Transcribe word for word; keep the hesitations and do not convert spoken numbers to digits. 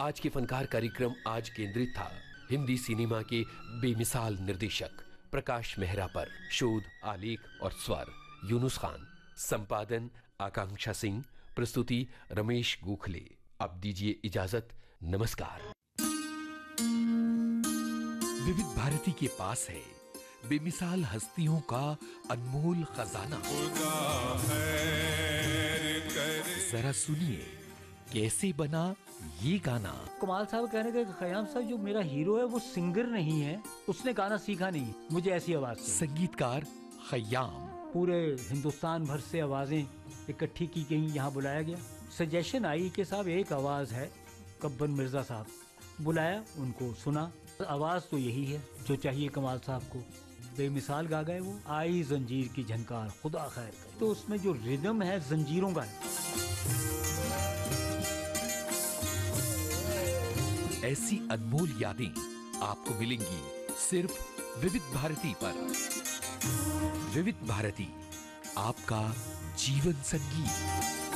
आज के फनकार कार्यक्रम आज केंद्रित था हिंदी सिनेमा के बेमिसाल निर्देशक प्रकाश मेहरा पर। शोध, आलेख और स्वर यूनुस खान, संपादन आकांक्षा सिंह, प्रस्तुति रमेश गोखले। अब दीजिए इजाजत, नमस्कार। विविध भारती के पास है बेमिसाल हस्तियों का अनमोल खजाना। जरा सुनिए कैसे बना ये गाना। कमाल साहब कहने के खयाम साहब जो मेरा हीरो है वो सिंगर नहीं है, उसने गाना सीखा नहीं, मुझे ऐसी आवाज। संगीतकार खयाम। पूरे हिंदुस्तान भर से आवाजें इकट्ठी की गई, यहाँ बुलाया गया। सजेशन आई कि साहब एक आवाज है कब्बन मिर्जा साहब, बुलाया, उनको सुना, आवाज तो यही है जो चाहिए कमाल साहब को। बेमिसाल गा गए वो। आई जंजीर की झनकार खुदा खैर करे, तो उसमें जो रिदम है जंजीरों का है। ऐसी अनमोल यादें आपको मिलेंगी सिर्फ विविध भारती पर। विविध भारती, आपका जीवन संगीत।